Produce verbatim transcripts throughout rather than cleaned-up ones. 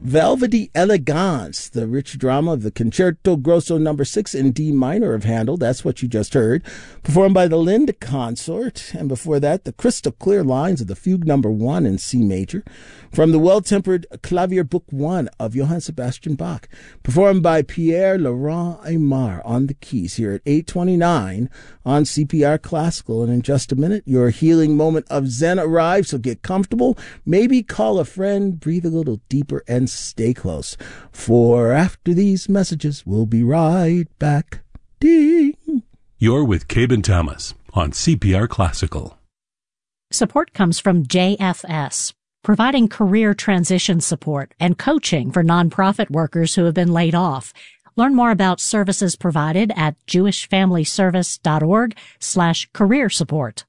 Velvety Elegance, the rich drama of the Concerto Grosso number six in D minor of Handel. That's what you just heard. Performed by the Lindt Consort. And before that, the crystal clear lines of the Fugue number one in C major. From the well-tempered Clavier Book one of Johann Sebastian Bach. Performed by Pierre Laurent Aymar on the keys here at eight twenty-nine on C P R Classical. And in just a minute, your healing moment of Zen arrives, so get comfortable. Maybe call a friend, breathe a little deeper, and stay close. For after these messages, we'll be right back. Ding! You're with Cabin Thomas on C P R Classical. Support comes from J F S, providing career transition support and coaching for nonprofit workers who have been laid off. Learn more about services provided at jewishfamilyservice.org slash career support.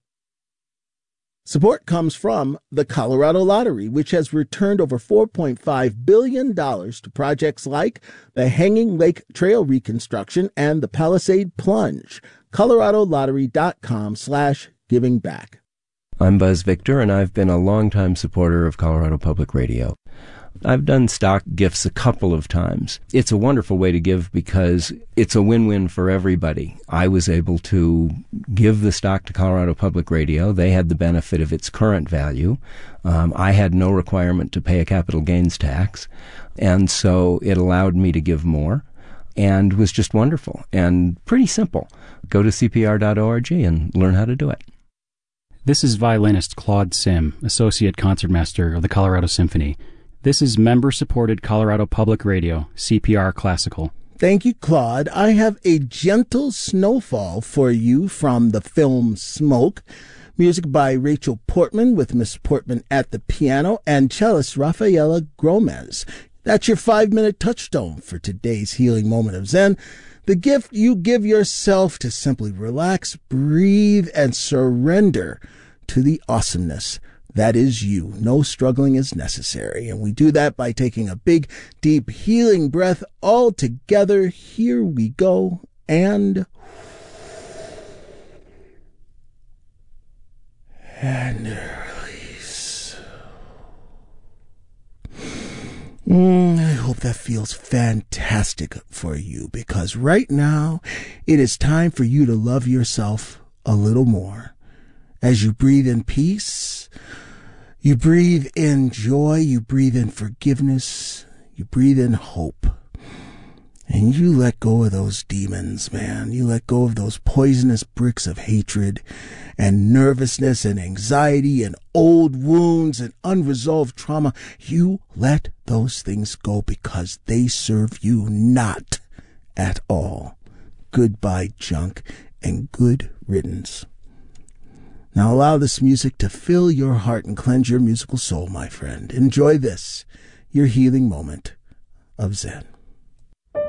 Support comes from the Colorado Lottery, which has returned over four point five billion dollars to projects like the Hanging Lake Trail reconstruction and the Palisade Plunge. coloradolottery.com slash giving back. I'm Buzz Victor, and I've been a longtime supporter of Colorado Public Radio. I've done stock gifts a couple of times. It's a wonderful way to give because it's a win-win for everybody. I was able to give the stock to Colorado Public Radio. They had the benefit of its current value. Um, I had no requirement to pay a capital gains tax, and so it allowed me to give more, and was just wonderful and pretty simple. Go to c p r dot org and learn how to do it. This is violinist Claude Sim, Associate Concertmaster of the Colorado Symphony. This is member-supported Colorado Public Radio, C P R Classical. Thank you, Claude. I have a gentle snowfall for you from the film Smoke. Music by Rachel Portman, with Miss Portman at the piano, and cellist Rafaela Gomez. That's your five-minute touchstone for today's healing moment of Zen. The gift you give yourself to simply relax, breathe, and surrender to the awesomeness that is you. No struggling is necessary. And we do that by taking a big, deep, healing breath all together. Here we go. And... And release. Mm, I hope that feels fantastic for you, because right now it is time for you to love yourself a little more. As you breathe in peace, you breathe in joy, you breathe in forgiveness, you breathe in hope. And you let go of those demons, man. You let go of those poisonous bricks of hatred and nervousness and anxiety and old wounds and unresolved trauma. You let those things go because they serve you not at all. Goodbye, junk, and good riddance. Now allow this music to fill your heart and cleanse your musical soul, my friend. Enjoy this, your healing moment of Zen.